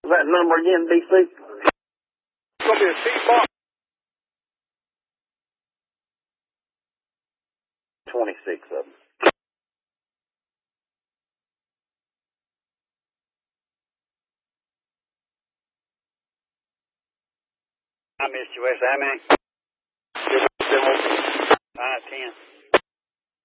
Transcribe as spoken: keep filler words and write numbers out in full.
That number again, D C? It's going to be a T-box. twenty-six of them. I missed you, Wes. How many? Five, ten.